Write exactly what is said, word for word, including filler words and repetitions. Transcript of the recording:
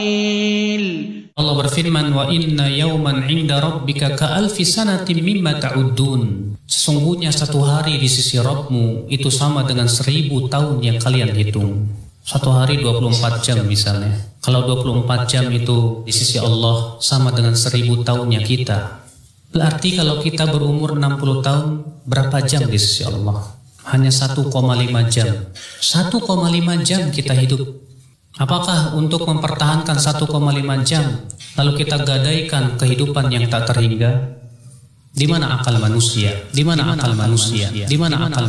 Allah berfirman, wa inna yawman 'inda rabbika ka'alfi sanatin mimma ta'uddun. Sesungguhnya satu hari di sisi Rabbmu itu sama dengan seribu tahun yang kalian hitung. Satu hari dua puluh empat jam misalnya. Kalau dua puluh empat jam itu di sisi Allah sama dengan seribu tahunnya kita. Berarti kalau kita berumur enam puluh tahun, berapa jam di sisi Allah? Hanya satu koma lima jam. satu koma lima jam kita hidup. Apakah untuk mempertahankan satu koma lima jam lalu kita gadaikan kehidupan yang tak terhingga? Di mana akal manusia? Di mana akal manusia? Di mana akal